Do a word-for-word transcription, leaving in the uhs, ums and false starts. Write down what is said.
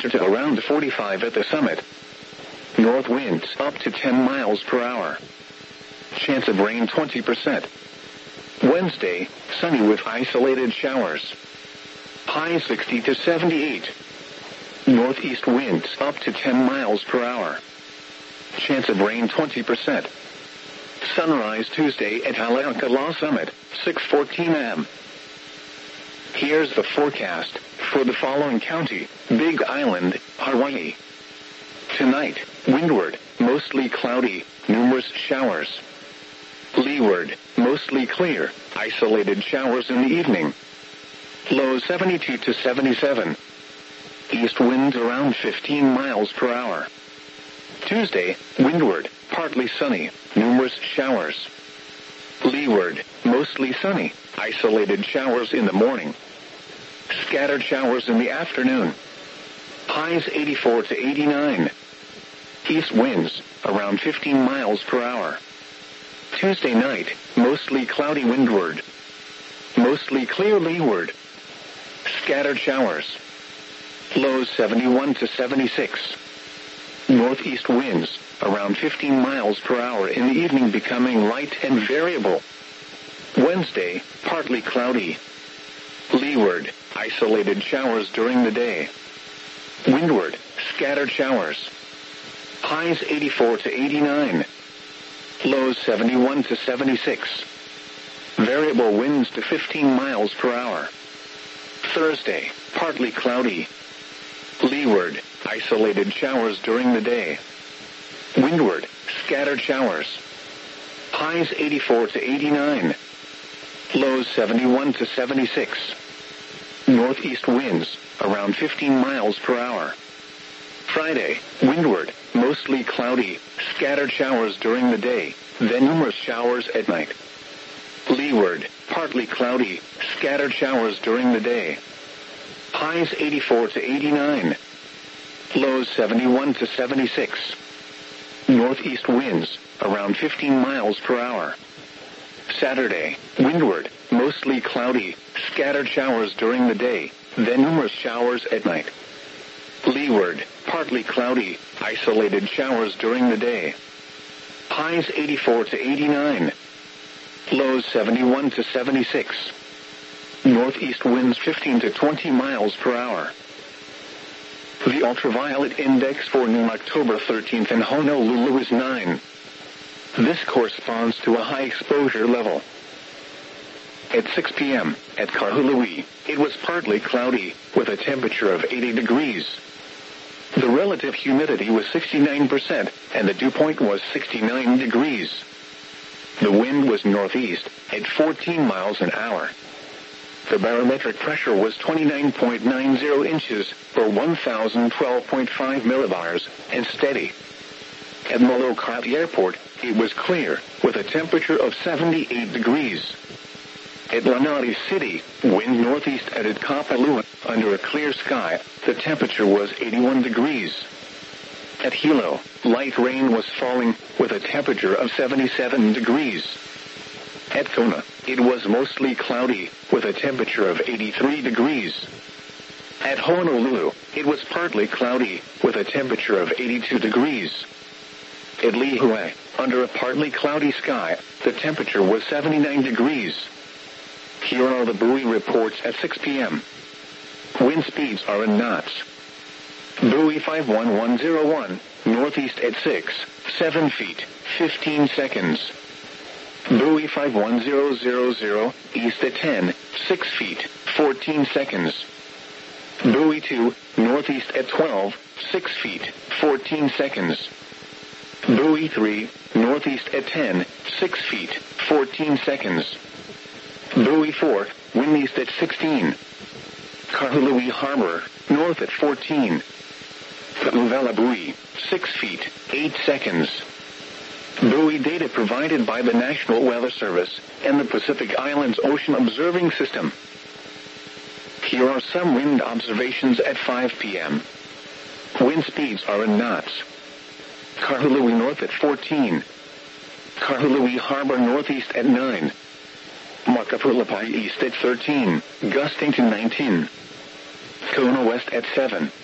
faster to around forty-five at the summit. North winds up to ten miles per hour. Chance of rain twenty percent. Wednesday, sunny with isolated showers. High sixty to seventy-eight. Northeast winds up to ten miles per hour. Chance of rain twenty percent. Sunrise Tuesday at Haleakala Summit, six fourteen a m Here's the forecast for the following county: Big Island, Hawaii. Tonight, windward, mostly cloudy, numerous showers. Leeward, mostly clear, isolated showers in the evening. Low seventy-two to seventy-seven. East winds around fifteen miles per hour. Tuesday, windward, partly sunny, numerous showers. Leeward, mostly sunny, isolated showers in the morning. Scattered showers in the afternoon. Highs eighty-four to eighty-nine. East winds, around fifteen miles per hour. Tuesday night, mostly cloudy windward. Mostly clear leeward. Scattered showers. Lows seventy-one to seventy-six. Northeast winds, around fifteen miles per hour in the evening, becoming light and variable. Wednesday, partly cloudy. Leeward, isolated showers during the day. Windward, scattered showers. Highs eighty-four to eighty-nine. Lows seventy-one to seventy-six. Variable winds to fifteen miles per hour. Thursday, partly cloudy. Leeward, isolated showers during the day. Windward, scattered showers. Highs eighty-four to eighty-nine. Lows seventy-one to seventy-six. Northeast winds, around fifteen miles per hour. Friday, windward, mostly cloudy, scattered showers during the day, then numerous showers at night. Leeward, partly cloudy, scattered showers during the day. Highs eighty-four to eighty-nine. Lows seventy-one to seventy-six. Northeast winds, around fifteen miles per hour. Saturday, windward, mostly cloudy, scattered showers during the day, then numerous showers at night. Leeward, partly cloudy, isolated showers during the day. Highs eighty-four to eighty-nine. Lows seventy-one to seventy-six. Northeast winds fifteen to twenty miles per hour. The ultraviolet index for noon October thirteenth in Honolulu is nine. This corresponds to a high exposure level. At six p m at Kahului, it was partly cloudy, with a temperature of eighty degrees. The relative humidity was sixty-nine percent, and the dew point was sixty-nine degrees. The wind was northeast, at fourteen miles an hour. The barometric pressure was twenty-nine point nine zero inches, or one thousand twelve point five millibars, and steady. At Molokai Airport, it was clear, with a temperature of seventy-eight degrees. At Lanai City, wind northeast at Kapalua, under a clear sky, the temperature was eighty-one degrees. At Hilo, light rain was falling, with a temperature of seventy-seven degrees. At Kona, it was mostly cloudy, with a temperature of eighty-three degrees. At Honolulu, it was partly cloudy, with a temperature of eighty-two degrees. At Lihue, under a partly cloudy sky, the temperature was seventy-nine degrees. Here are the buoy reports at six p m Wind speeds are in knots. Buoy five one one zero one, northeast at six, seven feet, fifteen seconds. Buoy five one zero zero zero, east at ten, six feet, fourteen seconds. Buoy two, northeast at twelve, six feet, fourteen seconds. Buoy three, northeast at ten, six feet, fourteen seconds. Buoy four, wind east at sixteen. Kahului Harbor, north at fourteen. Ka'uvela Buoy, six feet, eight seconds. Buoy data provided by the National Weather Service and the Pacific Islands Ocean Observing System. Here are some wind observations at five p m Wind speeds are in knots. Kahului north at fourteen. Kahului Harbor northeast at nine. Makapulapai east at thirteen, gusting to nineteen. Kona west at seven.